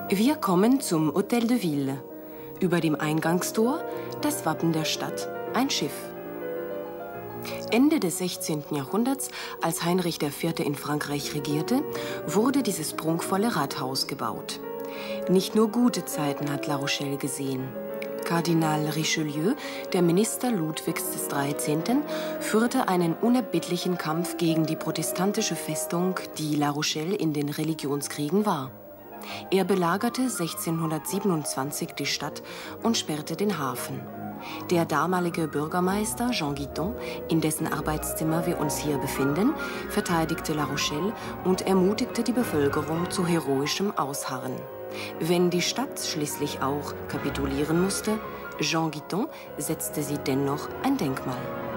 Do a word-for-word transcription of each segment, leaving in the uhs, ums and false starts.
Wir kommen zum Hôtel de Ville. Über dem Eingangstor das Wappen der Stadt, ein Schiff. Ende des sechzehnten Jahrhunderts, als Heinrich der Vierte in Frankreich regierte, wurde dieses prunkvolle Rathaus gebaut. Nicht nur gute Zeiten hat La Rochelle gesehen. Kardinal Richelieu, der Minister Ludwigs des Dreizehnten, führte einen unerbittlichen Kampf gegen die protestantische Festung, die La Rochelle in den Religionskriegen war. Er belagerte sechzehnhundertsiebenundzwanzig die Stadt und sperrte den Hafen. Der damalige Bürgermeister Jean Guiton, in dessen Arbeitszimmer wir uns hier befinden, verteidigte La Rochelle und ermutigte die Bevölkerung zu heroischem Ausharren. Wenn die Stadt schließlich auch kapitulieren musste, Jean Guiton setzte sie dennoch ein Denkmal.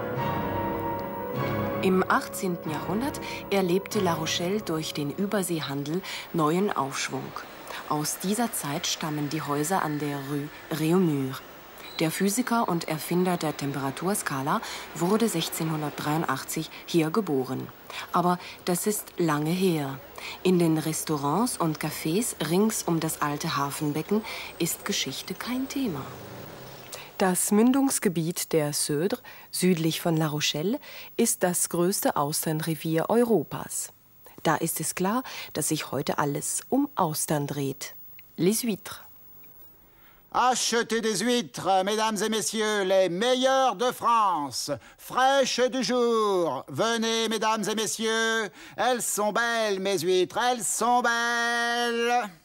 Im achtzehnten Jahrhundert erlebte La Rochelle durch den Überseehandel neuen Aufschwung. Aus dieser Zeit stammen die Häuser an der Rue Réaumur. Der Physiker und Erfinder der Temperaturskala wurde sechzehnhundertdreiundachtzig hier geboren. Aber das ist lange her. In den Restaurants und Cafés rings um das alte Hafenbecken ist Geschichte kein Thema. Das Mündungsgebiet der Seudre, südlich von La Rochelle, ist das größte Austernrevier Europas. Da ist es klar, dass sich heute alles um Austern dreht. Les huîtres. Achetez des huîtres, mesdames et messieurs, les meilleures de France, fraîches du jour. Venez, mesdames et messieurs, elles sont belles, mes huîtres, elles sont belles.